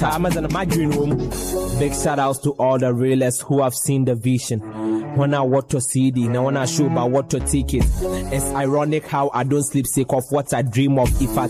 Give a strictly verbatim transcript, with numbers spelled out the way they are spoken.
Times in my dream room. Big shout outs to all the realists who have seen the vision. When I watch your C D, now when I show about what your ticket. It's ironic how I don't sleep sick of what I dream of. If I